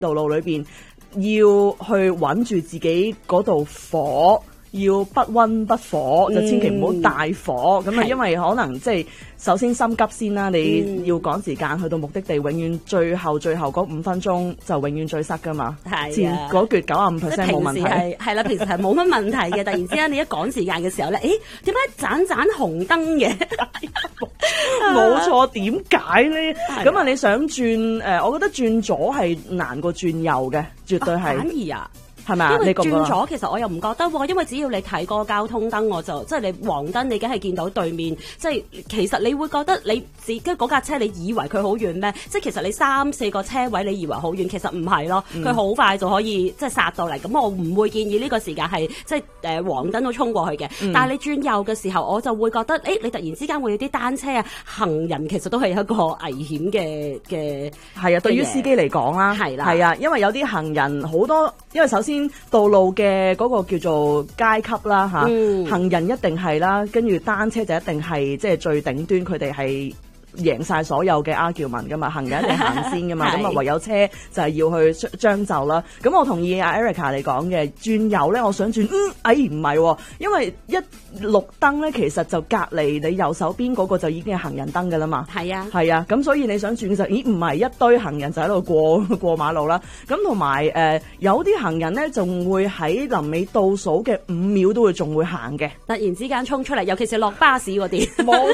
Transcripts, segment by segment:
道路裏邊要去穩住自己嗰度火。要不溫不火，就千祈唔好大火咁啊！因為可能即係首先心急先啦，你要趕時間去到目的地，永遠最後嗰5分鐘就永遠最塞噶嘛。前嗰橛95%冇問題。 係啦，平時係冇乜問題嘅。突然之間你一趕時間嘅時候咧，點解盞紅燈嘅？ 冇錯，點解咧？咁啊，你想轉我覺得轉左係難過轉右嘅，絕對係。 反而啊！ 係咪啊？ 因為轉咗，其實我又唔覺得喎，因為只要你睇個交通燈，我就即係你黃燈，你梗係見到對面，即係其實你會覺得你自己嗰架車，你以為佢好遠咩？即係其實你3-4個車位，你以為好遠，其實唔係咯，佢好快就可以即係殺到嚟。咁我唔會建議呢個時間係即係黃燈都衝過去嘅。但係你轉右嘅時候，我就會覺得，你突然之間會有啲單車啊、行人，其實都係一個危險嘅。係啊，對於司機嚟講啦，係啦，係啊，因為有啲行人好多，因為首先道路嘅嗰個叫做階級啦嚇，行人一定係啦，跟住單車就一定係即係最頂端，佢哋係贏晒所有嘅 argument 噶嘛，行人一定行先噶嘛，咁啊唯有車就係要去將就啦。咁我同意阿 Erica 你講嘅，轉右咧，我想轉，唔係，因為一綠燈咧，其實就隔離你右手邊嗰個就已經係行人燈噶啦嘛。係啊，係啊，咁所以你想轉就，唔係一堆行人就喺度過馬路啦。咁同埋有啲行人咧，仲會喺臨尾倒數嘅5秒都會仲會行嘅， 突然之間衝出嚟，尤其是落巴士嗰啲。冇。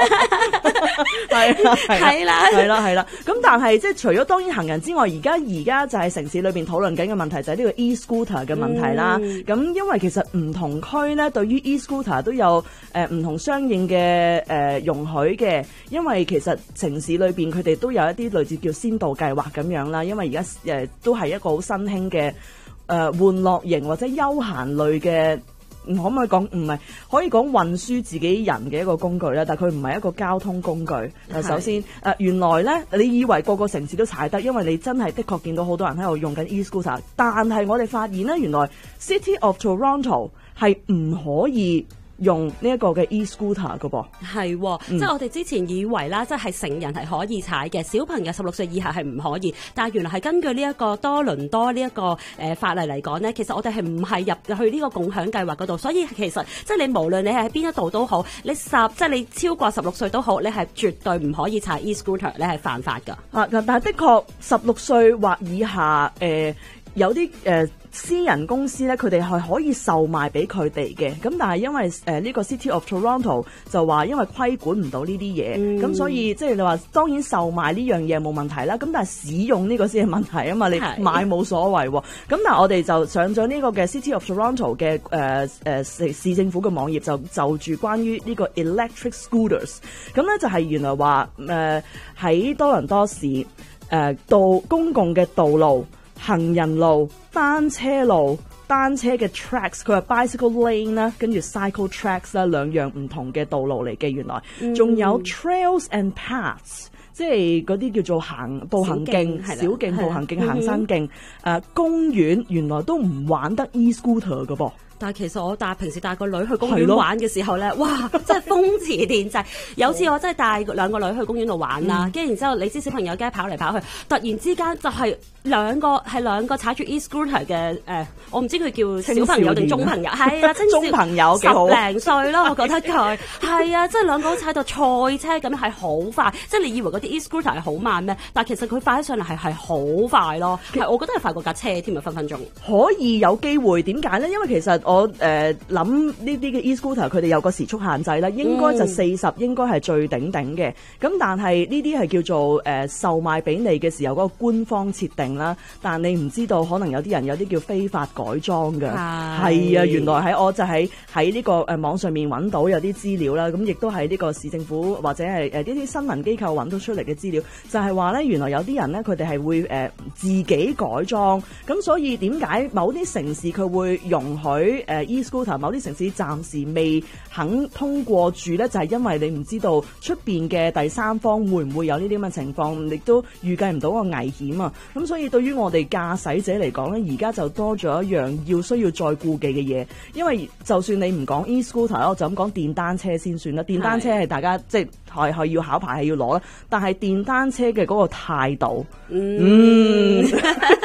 係啦。咁但係即係除咗當然行人之外，而家就係城市裏邊討論緊嘅問題就係呢個 e-scooter 嘅問題啦。咁因為其實唔同區咧對於 e-scooter 都有唔同相應嘅容許嘅，因為其實城市裏邊佢哋都有一啲類似叫先導計劃咁樣啦。因為而家都係一個好新興嘅玩樂型或者休閒類嘅。可唔可以講唔係可以講運輸自己人嘅一個工具咧？但係佢唔係一個交通工具。首先原來咧，你以為個個城市都踩得，因為你真係的確見到好多人喺度用緊 e-scooter。但係我哋發現咧，原來 City of Toronto 係唔可以用呢一個嘅 e-scooter 㗎噃。係， 即係我哋之前以為啦，即係成人係可以踩嘅，小朋友16歲以下係唔可以。但係原來係根據呢一個多倫多呢一個法例嚟講咧，其實我哋係唔係入去呢個共享計劃嗰度，所以其實即係你無論你係喺邊一度都好，即係你超過16歲都好，你係絕對唔可以踩 e-scooter， 你係犯法㗎。但係的確16歲或以下有啲私人公司咧，佢哋係可以售賣俾佢哋嘅。咁但係因為呢個 City of Toronto 就話因為規管唔到呢啲嘢，咁所以即係你話當然售賣呢樣嘢冇問題啦。咁但係使用呢個先係問題啊嘛，你買冇所謂喎。咁但係我哋就上咗呢個嘅 City of Toronto 嘅市政府嘅網頁，就住關於呢個 electric scooters。咁咧就係原來話喺多倫多市公共嘅道路、行人路、單車路、單車嘅 tracks， 佢話 bicycle lane 啦，跟住 cycle tracks 啦，兩樣唔同嘅道路嚟嘅。原來仲有 trails and paths， 即係嗰啲叫做步行徑、小徑步行徑、行山徑。公園原來都唔玩得 e-scooter 㗎噃。 但係其實我平時帶個女去公園玩嘅時候咧，哇！真係風馳電掣。有次我真係帶兩個女去公園度玩啦，跟住然之後你知小朋友梗係跑嚟跑去，突然之間就係兩個踩住 e-scooter 嘅我唔知佢叫小朋友定中朋友，係啊， 中朋友幾好 ，10零歲咯，我覺得佢係啊，即係兩個踩到賽車咁係好快，即係你以為嗰啲 e-scooter 係好慢咩？但係其實佢快起上嚟係好快咯，我覺得係快過架車添啊，分分鐘可以有機會。點解咧？因為其實我諗呢啲嘅 e-scooter 佢哋有個時速限制啦，應該就40，應該係最頂嘅。咁但係呢啲係叫做售賣俾你嘅時候嗰個官方設定啦，但你唔知道可能有啲人有啲叫非法改裝嘅。係啊，原來我就喺呢個網上面揾到有啲資料啦，咁亦都係呢個市政府或者係呢啲新聞機構揾到出嚟嘅資料，就係話咧原來有啲人咧佢哋係會自己改裝，咁所以點解某啲城市佢會容許e-scooter， 某啲城市暫時未肯通過住咧，就係因為你唔知道出邊嘅第三方會唔會有呢啲咁嘅情況，亦都預計唔到個危險啊。咁所以對於我哋駕駛者嚟講咧，而家就多咗一樣需要再顧忌嘅嘢，因為就算你唔講 e-scooter， 我就咁講電單車先算啦。電單車係大家即係要考牌係要攞啦，但係電單車嘅嗰個態度，